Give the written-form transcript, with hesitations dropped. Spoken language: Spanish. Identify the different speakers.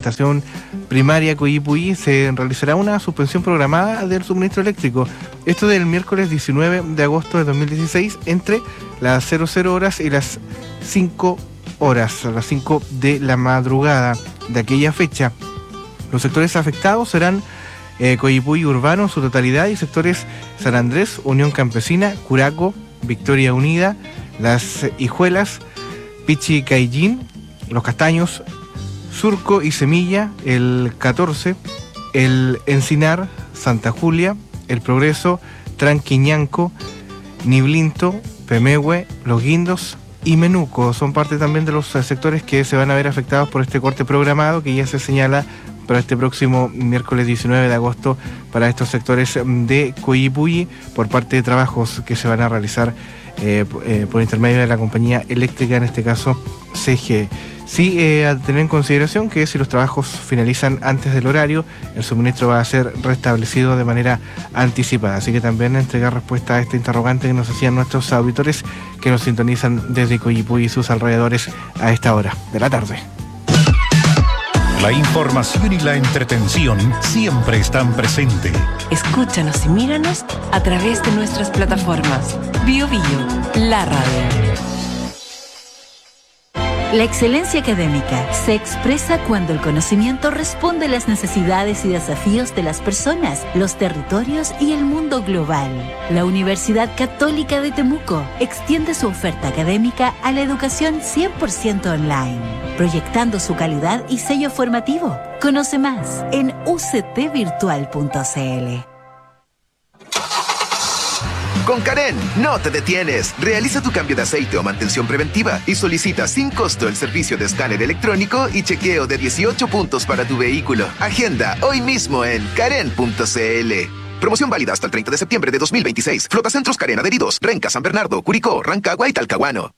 Speaker 1: estación primaria Coyipulli se realizará una suspensión programada del suministro eléctrico. Esto del miércoles 19 de agosto de 2016 entre las 00 horas y las 5 horas, a las 5 de la madrugada de aquella fecha. Los sectores afectados serán Coyipulli Urbano en su totalidad y sectores San Andrés, Unión Campesina, Curaco, Victoria Unida, Las Hijuelas, Pichicayín, Los Castaños, Surco y Semilla, el 14, el Encinar, Santa Julia, el Progreso, Tranquiñanco, Niblinto, Pemehue, Los Guindos y Menuco. Son parte también de los sectores que se van a ver afectados por este corte programado que ya se señala para este próximo miércoles 19 de agosto para estos sectores de Coyipulli por parte de trabajos que se van a realizar por intermedio de la compañía eléctrica, en este caso CGE. Sí, a tener en consideración que si los trabajos finalizan antes del horario, el suministro va a ser restablecido de manera anticipada. Así que también entregar respuesta a este interrogante que nos hacían nuestros auditores que nos sintonizan desde Coyipulli y sus alrededores a esta hora de la tarde.
Speaker 2: La información y la entretención siempre están presentes.
Speaker 3: Escúchanos y míranos a través de nuestras plataformas. Bio Bio, la radio.
Speaker 4: La excelencia académica se expresa cuando el conocimiento responde a las necesidades y desafíos de las personas, los territorios y el mundo global. La Universidad Católica de Temuco extiende su oferta académica a la educación 100% online, proyectando su calidad y sello formativo. Conoce más en uctvirtual.cl.
Speaker 5: Con Karen, no te detienes. Realiza tu cambio de aceite o mantención preventiva y solicita sin costo el servicio de escáner electrónico y chequeo de 18 puntos para tu vehículo. Agenda hoy mismo en karen.cl. Promoción válida hasta el 30 de septiembre de 2026. Flotacentros Karen adheridos. Renca, San Bernardo, Curicó, Rancagua y Talcahuano.